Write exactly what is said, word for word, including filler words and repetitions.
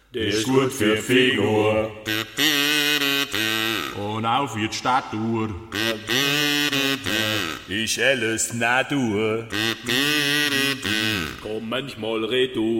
der ist gut für die Figur. Und auch für die Statur. Ist alles Natur. Komm manchmal retour.